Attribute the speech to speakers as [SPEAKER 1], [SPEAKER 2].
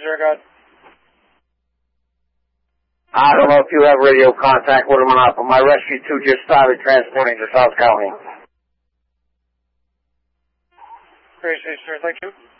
[SPEAKER 1] sir, go ahead.
[SPEAKER 2] I don't know if you have radio contact with them or not, but my Rescue 2 just started transporting to South County.
[SPEAKER 1] Appreciate it, sir. Thank you.